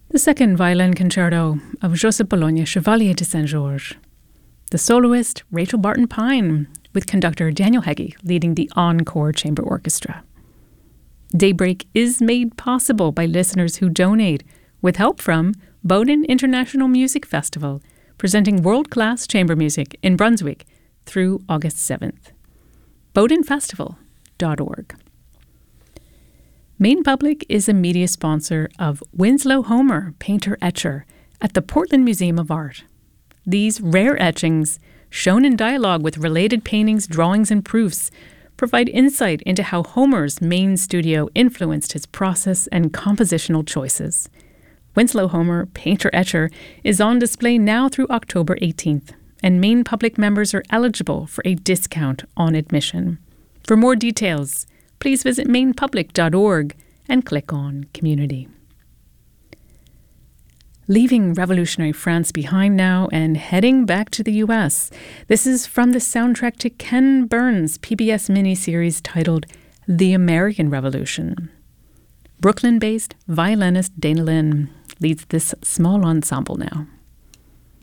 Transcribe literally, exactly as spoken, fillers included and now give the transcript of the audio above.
The second violin concerto of Joseph Bologna, Chevalier de Saint-Georges. The soloist, Rachel Barton Pine, with conductor Daniel Heggie leading the Encore Chamber Orchestra. Daybreak is made possible by listeners who donate, with help from Bowdoin International Music Festival, presenting world-class chamber music in Brunswick through August seventh. bowdoin festival dot org. Maine Public is a media sponsor of Winslow Homer, painter-etcher, at the Portland Museum of Art. These rare etchings, shown in dialogue with related paintings, drawings, and proofs, provide insight into how Homer's Maine studio influenced his process and compositional choices. Winslow Homer, painter-etcher, is on display now through October eighteenth, and Maine Public members are eligible for a discount on admission. For more details, please visit maine public dot org and click on Community. Leaving revolutionary France behind now and heading back to the U S. This is from the soundtrack to Ken Burns' P B S miniseries titled The American Revolution. Brooklyn-based violinist Dana Lynn leads this small ensemble now.